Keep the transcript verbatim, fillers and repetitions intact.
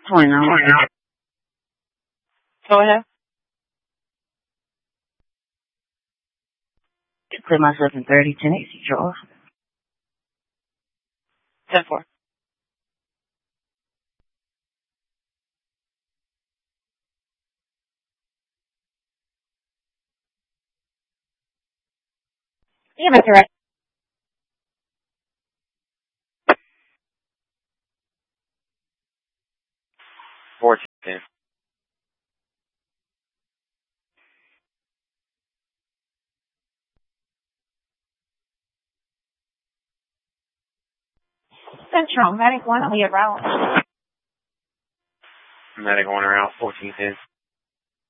twenty-nine. Go ahead. Clear myself in thirty, ten A C draw. ten four. Yeah, that's right. fourteen. Central, medic one, Leah Rouse. Medic one around fourteen ten.